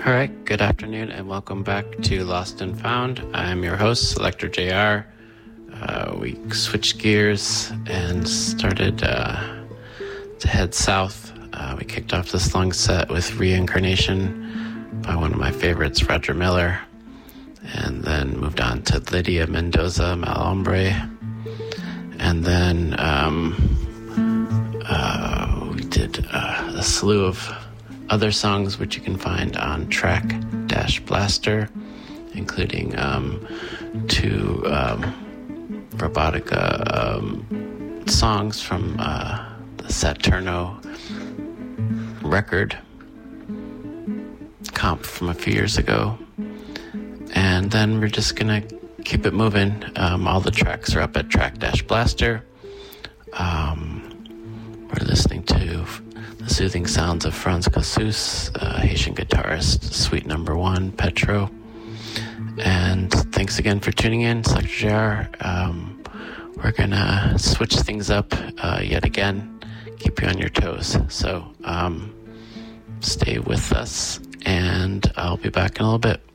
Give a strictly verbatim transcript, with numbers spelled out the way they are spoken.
All right, good afternoon and welcome back to Lost and Found. I'm your host, Selector J R. Uh, we switched gears and started uh, to head south. Uh, we kicked off this long set with Reincarnation by one of my favorites, Roger Miller, and then moved on to Lydia Mendoza, Mal Hombre, and then um, uh, we did uh, a slew of other songs which you can find on Track Dash Blaster, including um, two um, Robotica um, songs from uh, the Saturno record comp from a few years ago. And then we're just gonna keep it moving. Um, all the tracks are up at Track Dash Blaster. Um, we're listening to the soothing sounds of Franz Casus, uh, Haitian guitarist, Suite Number One, Petro. And thanks again for tuning in, Selector J R. Um, we're gonna switch things up uh, yet again, keep you on your toes. So um, stay with us, and I'll be back in a little bit.